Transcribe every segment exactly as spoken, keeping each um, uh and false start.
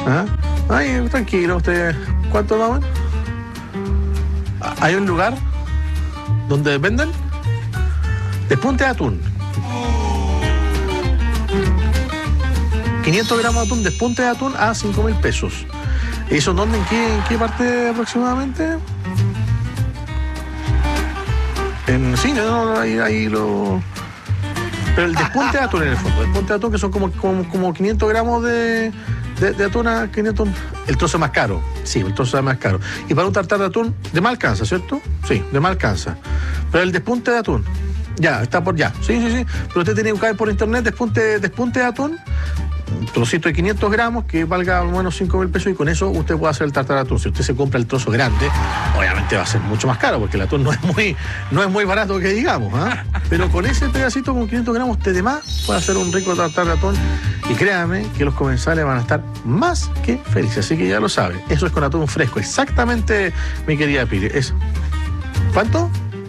¿Ah? Ay, tranquilo, usted. ¿Cuánto más? ¿Hay un lugar donde venden despunte de atún? quinientos gramos de atún, despunte de atún a cinco mil pesos. ¿Eso dónde? ¿En qué, en qué parte aproximadamente? En sí, no, ahí, ahí lo... Pero el despunte de atún en el fondo, el despunte de atún que son como, como, como quinientos gramos de, de, de atún a quinientos... El trozo más caro, sí, el trozo más caro. Y para un tartar de atún, de más alcanza, ¿cierto? Sí, de más alcanza. Pero el despunte de atún, ya, está por ya. Sí, sí, sí. Pero usted tiene que buscar por internet despunte, despunte de atún, un trocito de quinientos gramos que valga al menos cinco mil pesos y con eso usted puede hacer el tartar de atún. Si usted se compra el trozo grande, obviamente va a ser mucho más caro porque el atún no es muy, no es muy barato que digamos, ¿eh? Pero con ese pedacito con quinientos gramos usted de más puede hacer un rico tartar de atún y créame que los comensales van a estar más que felices, así que ya lo sabe. Eso es con atún fresco, exactamente, mi querida Pili. Es... ¿Cuánto?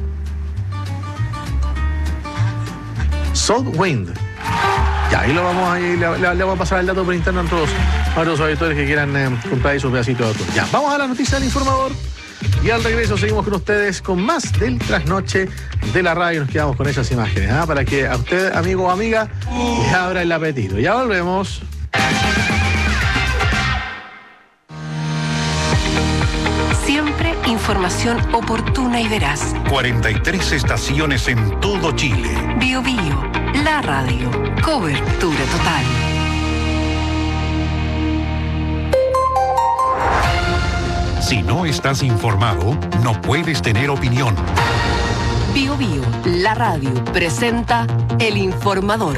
Salt Wind. Ya, ahí lo vamos a, le, le, le vamos a pasar el dato por interno a todos a los auditores que quieran eh, comprar esos pedacitos de atún. Ya, vamos a la noticia del informador y al regreso seguimos con ustedes con más del trasnoche de la radio. Nos quedamos con esas imágenes, ¿eh? Para que a usted, amigo o amiga, le abra el apetito. Ya volvemos. Siempre información oportuna y veraz. cuarenta y tres estaciones en todo Chile. Bio Bio, la radio. Cobertura total. Si no estás informado, no puedes tener opinión. Bio Bio, la radio, presenta El Informador.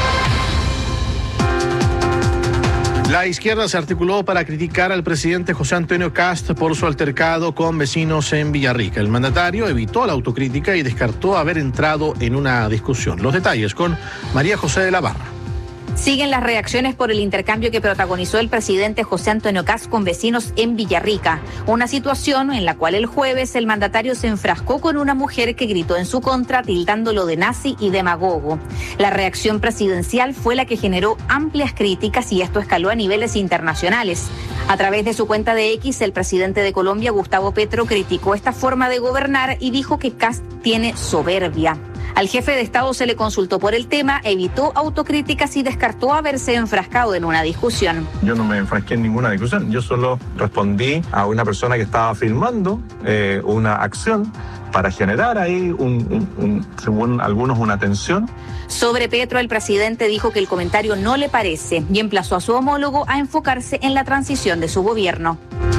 La izquierda se articuló para criticar al presidente José Antonio Kast por su altercado con vecinos en Villarrica. El mandatario evitó la autocrítica y descartó haber entrado en una discusión. Los detalles con María José de la Barra. Siguen las reacciones por el intercambio que protagonizó el presidente José Antonio Kast con vecinos en Villarrica. Una situación en la cual el jueves el mandatario se enfrascó con una mujer que gritó en su contra, tildándolo de nazi y demagogo. La reacción presidencial fue la que generó amplias críticas y esto escaló a niveles internacionales. A través de su cuenta de X, el presidente de Colombia, Gustavo Petro, criticó esta forma de gobernar y dijo que Kast tiene soberbia. Al jefe de Estado se le consultó por el tema, evitó autocríticas y descartó haberse enfrascado en una discusión. Yo no me enfrasqué en ninguna discusión, yo solo respondí a una persona que estaba filmando eh, una acción para generar ahí, un, un, un, según algunos, una tensión. Sobre Petro, el presidente dijo que el comentario no le parece y emplazó a su homólogo a enfocarse en la transición de su gobierno.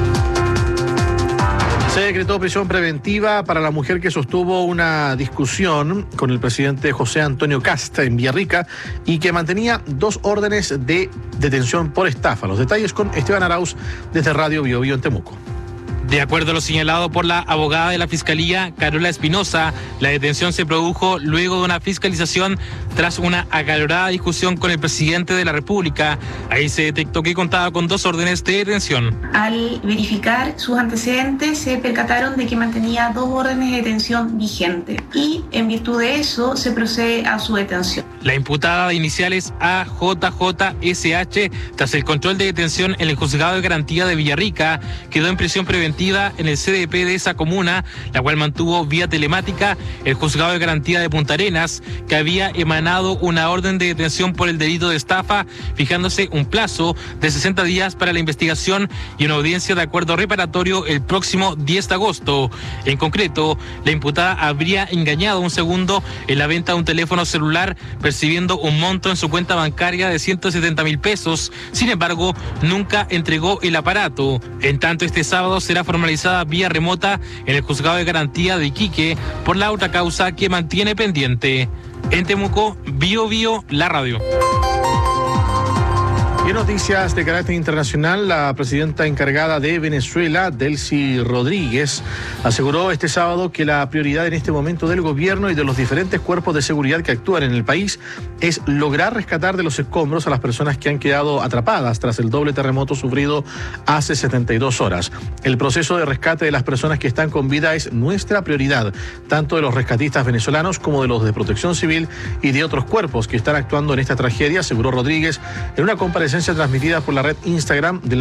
Se decretó prisión preventiva para la mujer que sostuvo una discusión con el presidente José Antonio Kast en Villarrica y que mantenía dos órdenes de detención por estafa. Los detalles con Esteban Arauz desde Radio Bio Bio en Temuco. De acuerdo a lo señalado por la abogada de la Fiscalía, Carola Espinosa, la detención se produjo luego de una fiscalización tras una acalorada discusión con el presidente de la República. Ahí se detectó que contaba con dos órdenes de detención. Al verificar sus antecedentes, se percataron de que mantenía dos órdenes de detención vigentes y, en virtud de eso, se procede a su detención. La imputada de iniciales A J J S H, tras el control de detención en el Juzgado de Garantía de Villarrica, quedó en prisión preventiva en el C D P de esa comuna, la cual mantuvo vía telemática el Juzgado de Garantía de Punta Arenas, que había emanado una orden de detención por el delito de estafa, fijándose un plazo de sesenta días para la investigación y una audiencia de acuerdo reparatorio el próximo diez de agosto. En concreto, la imputada habría engañado un segundo en la venta de un teléfono celular, percibiendo un monto en su cuenta bancaria de ciento setenta mil pesos. Sin embargo, nunca entregó el aparato. En tanto, este sábado será formalizada vía remota en el Juzgado de Garantía de Iquique por la otra causa que mantiene pendiente. En Temuco, Bio Bio, la radio. Y en noticias de carácter internacional, la presidenta encargada de Venezuela, Delcy Rodríguez, aseguró este sábado que la prioridad en este momento del gobierno y de los diferentes cuerpos de seguridad que actúan en el país es lograr rescatar de los escombros a las personas que han quedado atrapadas tras el doble terremoto sufrido hace setenta y dos horas. El proceso de rescate de las personas que están con vida es nuestra prioridad, tanto de los rescatistas venezolanos como de los de Protección Civil y de otros cuerpos que están actuando en esta tragedia, aseguró Rodríguez en una comparecencia transmitida por la red Instagram de la